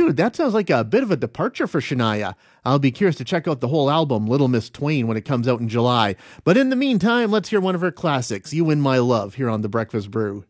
Dude, that sounds like a bit of a departure for Shania. I'll be curious to check out the whole album, Little Miss Twain, when it comes out in July. But in the meantime, let's hear one of her classics, You Win My Love, here on The Breakfast Brew.